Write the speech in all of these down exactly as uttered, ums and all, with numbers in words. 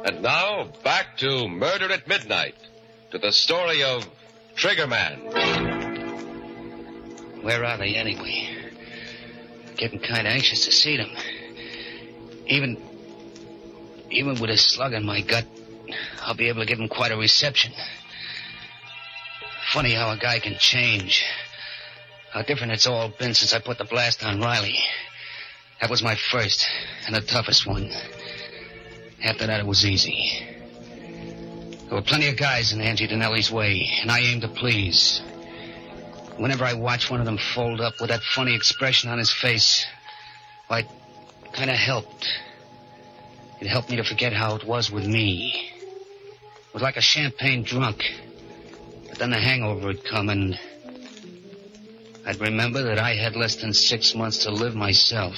And now, back to Murder at Midnight, to the story of Trigger Man. Where are they, anyway? Getting kind of anxious to see them. Even, even with a slug in my gut, I'll be able to give them quite a reception. Funny how a guy can change. How different it's all been since I put the blast on Riley. That was my first and the toughest one. After that, it was easy. There were plenty of guys in Angie Donnelly's way, and I aimed to please. Whenever I watched one of them fold up with that funny expression on his face, why, it kind of helped. It helped me to forget how it was with me. It was like a champagne drunk. But then the hangover would come, and I'd remember that I had less than six months to live myself.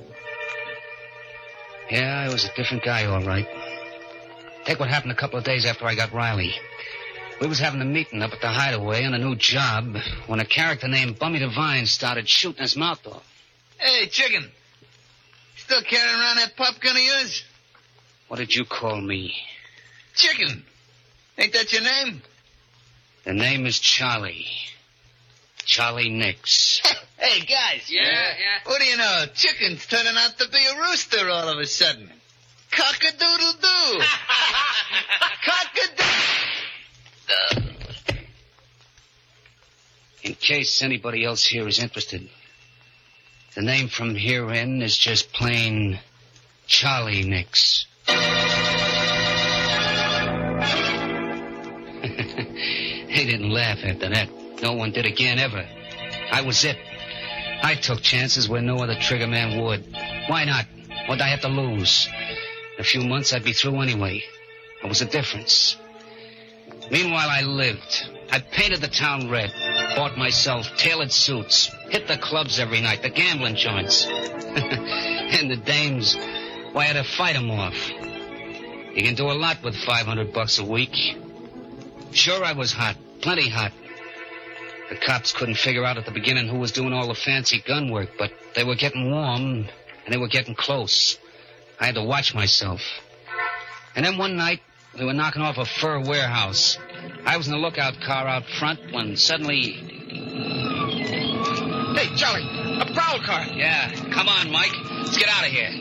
Yeah, I was a different guy, all right. Take what happened a couple of days after I got Riley. We was having a meeting up at the Hideaway on a new job when a character named Bummy Devine started shooting his mouth off. Hey, Chicken. Still carrying around that pop gun of yours? What did you call me? Chicken. Ain't that your name? The name is Charlie. Charlie Nix. Hey, guys. Yeah, yeah. What do you know? Chicken's turning out to be a rooster all of a sudden. Cock-a-doodle-doo. Cock-a-doodle. In case anybody else here is interested, the name from here in is just plain Charlie Nix. They didn't laugh after that. No one did again, ever. I was it. I took chances where no other trigger man would. Why not? What'd I have to lose? In a few months, I'd be through anyway. There was a difference. Meanwhile, I lived. I painted the town red, bought myself tailored suits, hit the clubs every night, the gambling joints. And the dames, why, I had to fight them off. You can do a lot with five hundred bucks a week. Sure, I was hot, plenty hot. The cops couldn't figure out at the beginning who was doing all the fancy gun work, but they were getting warm, and they were getting close. I had to watch myself. And then one night, we were knocking off a fur warehouse. I was in the lookout car out front when suddenly... Hey, Charlie, a prowl car. Yeah, come on, Mike. Let's get out of here.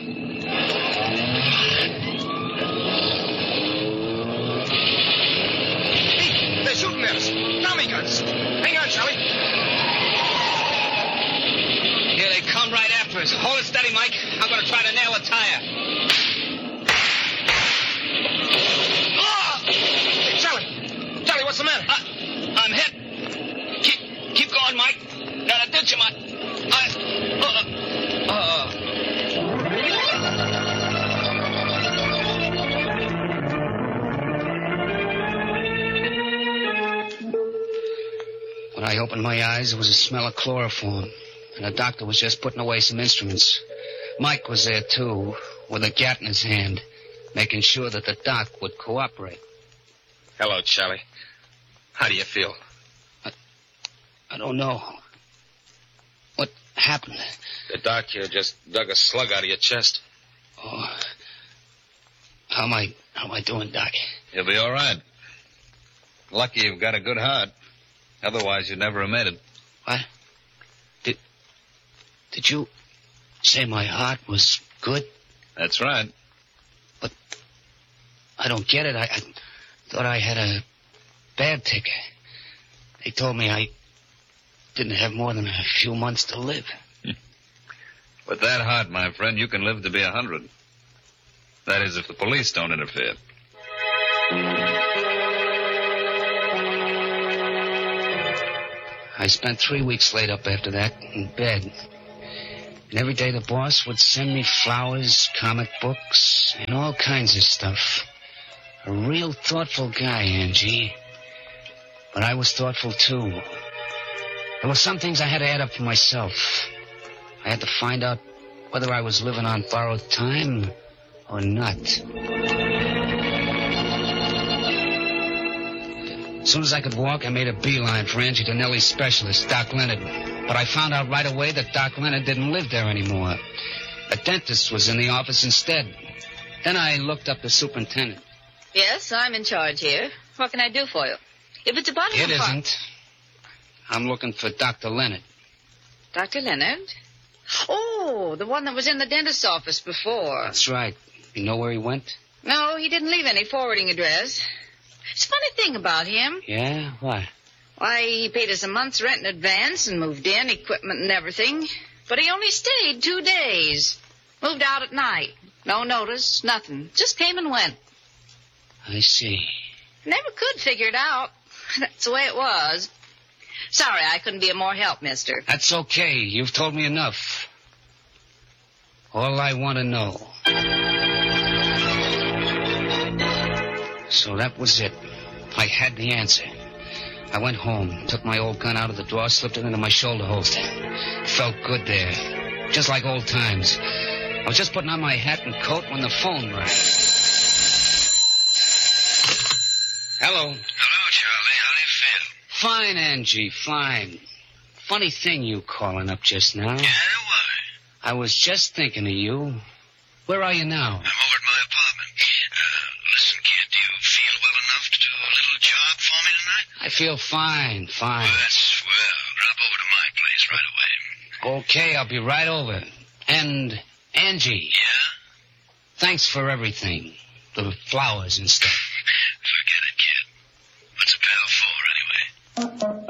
Hey, they're shooting at us. Tommy guns. Hang on, Charlie. Here they come right after us. Hold it steady, Mike. I'm going to try to nail a tire. Hey, Charlie. Charlie, what's the matter? Uh, I'm hit. Keep, keep going, Mike. Gotta ditch him. I, I, uh, uh. When I opened my eyes, there was a smell of chloroform, and the doctor was just putting away some instruments. Mike was there, too, with a gat in his hand, making sure that the doc would cooperate. Hello, Charlie. How do you feel? I, I don't know. What happened? The doc here just dug a slug out of your chest. Oh. How am I, how am I doing, Doc? You'll be all right. Lucky you've got a good heart. Otherwise, you'd never have made it. What? Did, did you say my heart was good? That's right. But I don't get it. I, I thought I had a bad ticker. They told me I didn't have more than a few months to live. With that heart, my friend, you can live to be a hundred. That is, if the police don't interfere. I spent three weeks laid up after that, in bed. And every day the boss would send me flowers, comic books, and all kinds of stuff. A real thoughtful guy, Angie. But I was thoughtful, too. There were some things I had to add up for myself. I had to find out whether I was living on borrowed time or not. As soon as I could walk, I made a beeline for Angie Donnelly's specialist, Doc Leonard. But I found out right away that Doc Leonard didn't live there anymore. A dentist was in the office instead. Then I looked up the superintendent. Yes, I'm in charge here. What can I do for you? If it's about... It isn't. I'm looking for Doctor Leonard. Doctor Leonard? Oh, the one that was in the dentist's office before. That's right. You know where he went? No, he didn't leave any forwarding address. It's a funny thing about him. Yeah? Why? Why, he paid us a month's rent in advance and moved in, equipment and everything. But he only stayed two days. Moved out at night. No notice, nothing. Just came and went. I see. Never could figure it out. That's the way it was. Sorry, I couldn't be of more help, mister. That's okay. You've told me enough. All I want to know. So that was it. I had the answer. I went home, took my old gun out of the drawer, slipped it into my shoulder holster. Felt good there. Just like old times. I was just putting on my hat and coat when the phone rang. Hello. Hello, Charlie. How do you feel? Fine, Angie, fine. Funny thing you calling up just now. Yeah, why? I was just thinking of you. Where are you now? I'm over at my apartment. Uh, listen, kid, do you feel well enough to do a little job for me tonight? I feel fine, fine. Well, that's swell. Drop over to my place right away. Okay, I'll be right over. And, Angie. Yeah? Thanks for everything. The flowers and stuff. Forget it, kid. What's a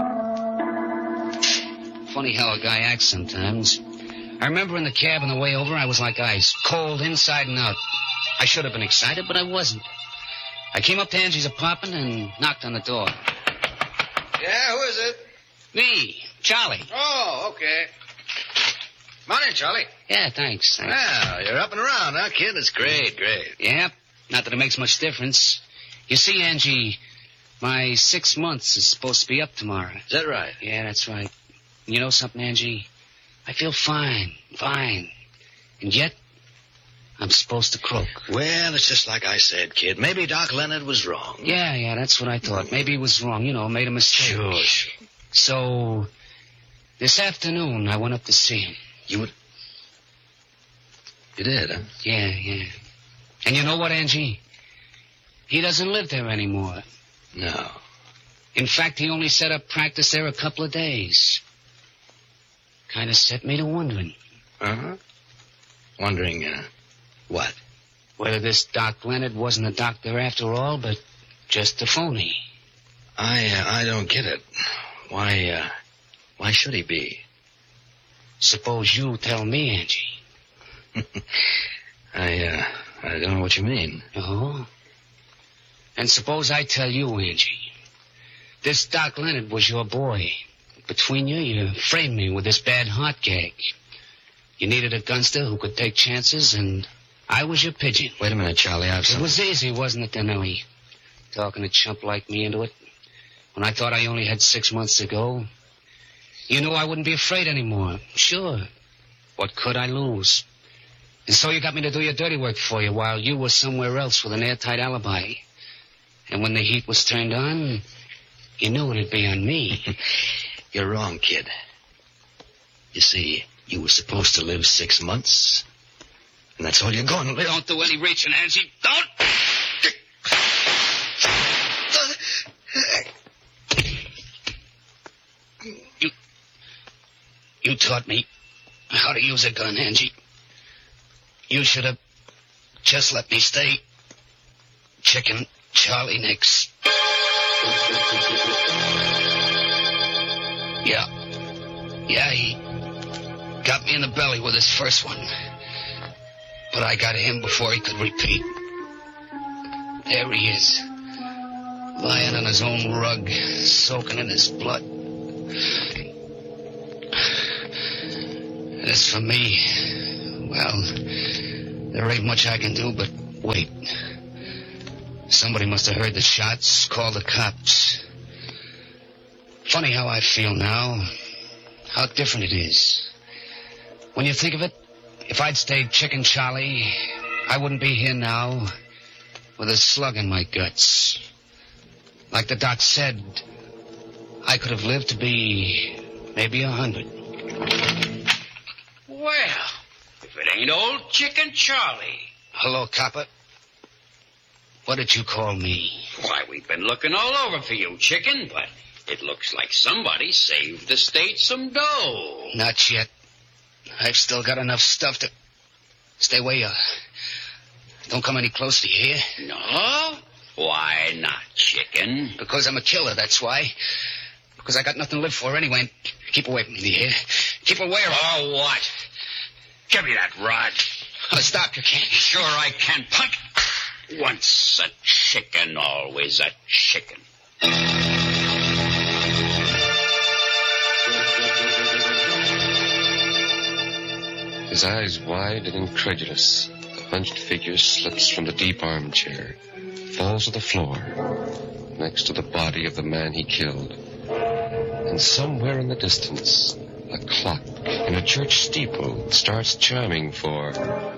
pal for, anyway? Funny how a guy acts sometimes. I remember in the cab on the way over, I was like ice, cold inside and out. I should have been excited, but I wasn't. I came up to Angie's apartment and knocked on the door. Yeah, who is it? Me, Charlie. Oh, okay. Come on in, Charlie. Yeah, thanks. thanks. Well, you're up and around, huh, kid? That's great, great. Yeah, not that it makes much difference. You see, Angie, my six months is supposed to be up tomorrow. Is that right? Yeah, that's right. You know something, Angie? I feel fine, fine. And yet, I'm supposed to croak. Well, it's just like I said, kid. Maybe Doc Leonard was wrong. Yeah, yeah, that's what I thought. Maybe he was wrong, you know, made a mistake. Sure, sure. So, this afternoon, I went up to see him. You would... You did, huh? Yeah, yeah. And you know what, Angie? He doesn't live there anymore. No. In fact, he only set up practice there a couple of days. Kind of set me to wondering. Uh-huh. Wondering, uh, what? Whether this Doc Leonard wasn't a doctor after all, but just a phony. I, uh, I don't get it. Why, uh, why should he be? Suppose you tell me, Angie. I, uh, I don't know what you mean. Oh? And suppose I tell you, Angie. This Doc Leonard was your boy. Between you, you framed me with this bad heart gag. You needed a gunster who could take chances, and I was your pigeon. Wait a minute, Charlie. I've It some... was easy, wasn't it, Danelli? Talking a chump like me into it. When I thought I only had six months to go, you knew I wouldn't be afraid anymore. Sure. What could I lose? And so you got me to do your dirty work for you while you were somewhere else with an airtight alibi. And when the heat was turned on, you knew it'd be on me. You're wrong, kid. You see, you were supposed to live six months. And that's all you're going to live. Don't do any reaching, Angie. Don't! You... You taught me how to use a gun, Angie. You should have just let me stay Chicken Charlie Nix. Yeah. Yeah, he got me in the belly with his first one. But I got him before he could repeat. There he is. Lying on his own rug, soaking in his blood. As for me, well, there ain't much I can do but wait. Somebody must have heard the shots, called the cops. Funny how I feel now. How different it is. When you think of it, if I'd stayed Chicken Charlie, I wouldn't be here now with a slug in my guts. Like the doc said, I could have lived to be maybe a hundred. Well, if it ain't old Chicken Charlie. Hello, copper. What did you call me? Why, we've been looking all over for you, Chicken, but it looks like somebody saved the state some dough. Not yet. I've still got enough stuff to... Stay where you are. Don't come any closer, you hear? No? Why not, Chicken? Because I'm a killer, that's why. Because I got nothing to live for anyway. Keep away from me, do you hear? Keep away or... Oh, what? Give me that rod. Oh, stop, you can't. Sure I can, punk. Once a chicken, always a chicken. His eyes wide and incredulous, the hunched figure slips from the deep armchair, falls to the floor, next to the body of the man he killed. And somewhere in the distance, a clock in a church steeple starts chiming for